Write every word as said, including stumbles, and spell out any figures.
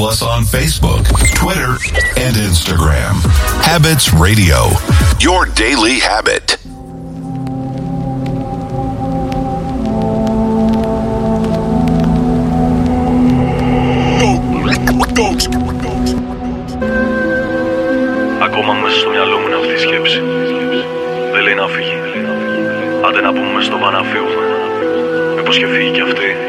Follow us on Facebook, Twitter, and Instagram. Habits Radio, your daily habit. Ακόμα μέσα στο μυαλό μου είναι αυτή η σκέψη. Δεν λέει να φύγει. Άντε να πούμε στο βαναφίου. Μήπως και φύγει κι αυτή.